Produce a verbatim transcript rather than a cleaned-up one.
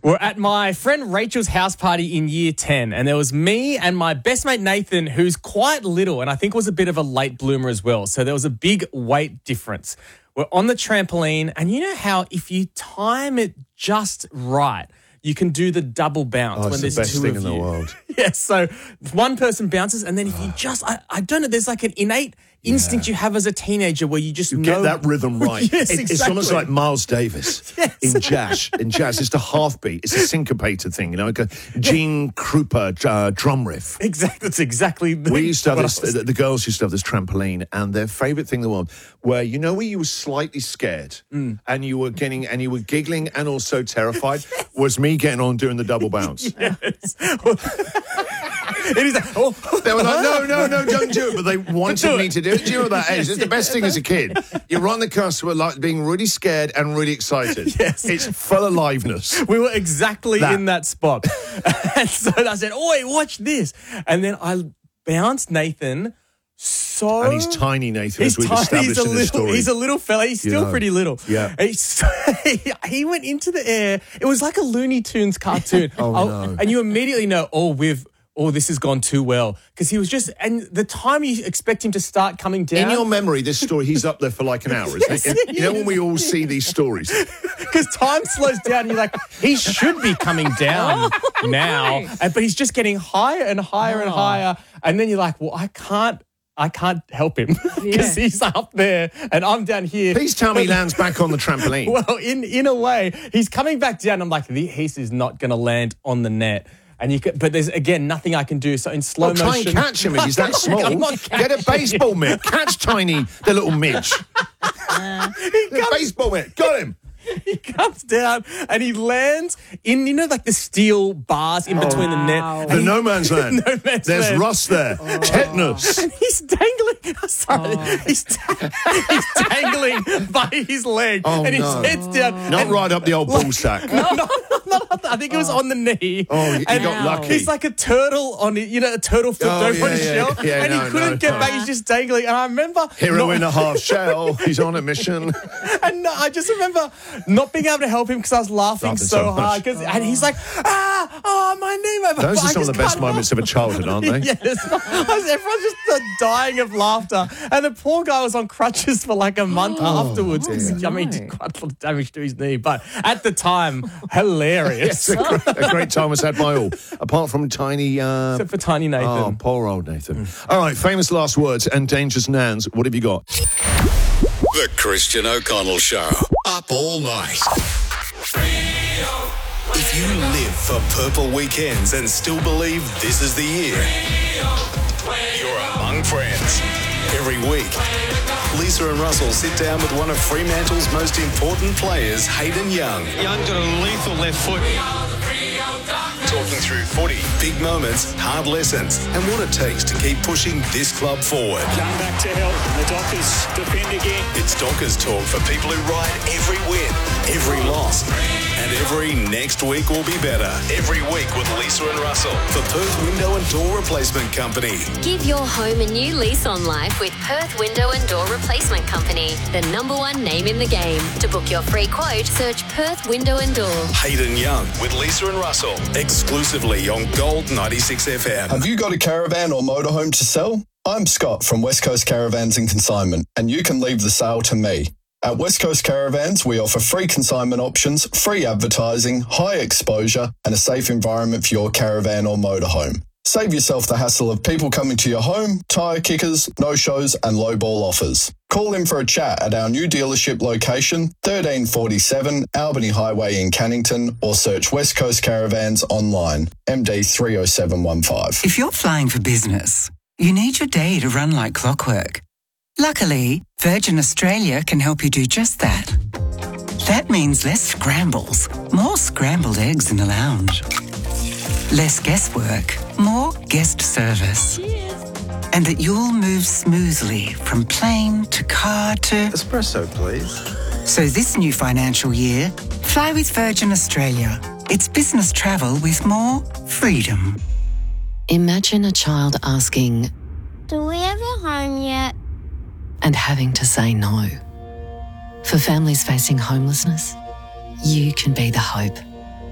We're at my friend Rachel's house party in year ten, and there was me and my best mate Nathan, who's quite little and I think was a bit of a late bloomer as well. So there was a big weight difference. We're on the trampoline, and you know how if you time it just right, you can do the double bounce Oh, when it's there's the best two thing of in you. the world. Yes, so one person bounces, and then if you just, I, I don't know, there's like an innate instinct you have as a teenager where you just You know. get that rhythm right. Yes, It- It's exactly. almost like Miles Davis Yes. in jazz. In jazz, it's the heartbeat. It's a syncopated thing, you know, like a Gene Krupa uh, drum riff. Exactly, that's exactly. The, We used to have what this, I was the, the girls used to have this trampoline, and their favourite thing in the world, where you know where you were slightly scared Mm. and you were getting and you were giggling and also terrified, was me getting on doing the double bounce. Yes. It is like, oh, They were like, no, no, no, don't do it. But they wanted Do me it. to do it. Do you know that age? It's the best thing as a kid. You're on the cusp of like being really scared and really excited. Yes. It's full aliveness. we were exactly That. in that spot. And so I said, oi, watch this. And then I bounced Nathan so... And he's tiny, Nathan, He's as we've tiny, established he's a in the little, story. He's a little fella. He's still know. pretty little. Yeah. He's so- he went into the air. It was like a Looney Tunes cartoon. Oh, Oh, no. And you immediately know, oh, we've... Oh, this has gone too well. Because he was just... And the time you expect him to start coming down... In your memory, this story, he's up there for like an hour, isn't Yes, it? he You know when is. we all see these stories? Because time slows down and you're like, he should be coming down now. And, but he's just getting higher and higher and higher. And then you're like, well, I can't... I can't help him because he's up there and I'm down here. Please tell me he lands back on the trampoline. Well, in in a way, he's coming back down. I'm like, this is not going to land on the net. And you can, but there's again nothing I can do. So in slow Well, try motion, and catch him if he's that small. I'm not Get a baseball mitt. Catch Tiny, the little midge. he The comes, baseball mitt. Got him. he comes down and he lands in, you know, like the steel bars in between the net. The no man's land. No man's There's land. rust there. Tetanus. And he's dangling. Sorry, he's, ta- he's dangling by his leg, Oh, and his no. head's down. Not and, right up the old ball sack. No, no, no, I think it was on the knee. Oh, he- he And got lucky. He's like a turtle on it, you know, a turtle flipped Oh, over on yeah, his yeah, shell, yeah, and no, he couldn't no, get no. back. He's just dangling. And I remember Hero not- in a half shell. He's on a mission. And no, I just remember not being able to help him because I was laughing, Laughing so, so much. hard. 'cause- And he's like, ah, oh, my knee. My, Those I are some of just the best can't moments help. of a childhood, aren't they? Yes. Everyone's just uh, dying of laughter. And the poor guy was on crutches for like a month Oh, afterwards. 'cause, I mean, he did quite a lot of damage to his knee. But at the time, hilarious. It's a great, a great time was had by all, apart from Tiny. Uh, Except for Tiny Nathan. oh, poor old Nathan. All right, famous last words and dangerous nouns. What have you got? The Christian O'Connell Show. Up all night. If you live for purple weekends and still believe this is the year, you're among friends. Every week, Lisa and Russell sit down with one of Fremantle's most important players, Hayden Young. Young's got a lethal left foot. Talking through footy, big moments, hard lessons, and what it takes to keep pushing this club forward. Young back to help. The Dockers defend again. It's Dockers talk for people who ride every win, every loss, and every next week will be better. Every week with Lisa and Russell for Perth Window and Door Replacement Company. Give your home a new lease on life with Perth Window and Door Replacement Company, the number one name in the game. To book your free quote, search Perth Window and Door. Hayden Young with Lisa and Russell, exclusively on Gold ninety-six F M. Have you got a caravan or motorhome to sell? I'm Scott from West Coast Caravans and Consignment, and you can leave the sale to me. At West Coast Caravans, we offer free consignment options, free advertising, high exposure, and a safe environment for your caravan or motorhome. Save yourself the hassle of people coming to your home, tyre kickers, no-shows, and low-ball offers. Call in for a chat at our new dealership location, thirteen forty-seven Albany Highway in Cannington, or search West Coast Caravans online, M D three oh seven one five. If you're flying for business, you need your day to run like clockwork. Luckily, Virgin Australia can help you do just that. That means less scrambles, more scrambled eggs in the lounge. Less guesswork, more guest service. And that you'll move smoothly from plane to car to... Espresso, please. So this new financial year, fly with Virgin Australia. It's business travel with more freedom. Imagine a child asking, Do we have a home yet? and having to say no. For families facing homelessness, you can be the hope.